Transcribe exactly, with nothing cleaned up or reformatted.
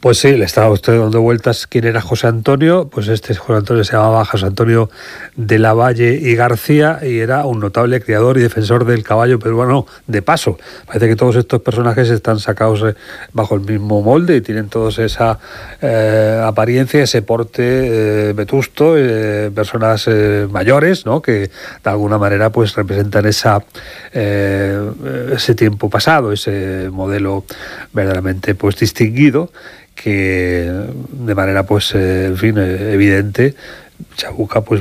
Pues sí, le estaba usted dando vueltas quién era José Antonio. Pues este José Antonio se llamaba José Antonio de la Valle y García y era un notable criador y defensor del caballo peruano de paso. Parece que todos estos personajes están sacados bajo el mismo molde y tienen todos esa eh, apariencia, ese porte eh, vetusto, eh, personas eh, mayores, ¿no? Que de alguna manera pues representan esa eh, ese tiempo pasado, ese modelo verdaderamente pues distinguido, que de manera pues eh, en fin, eh, evidente, Chabuca pues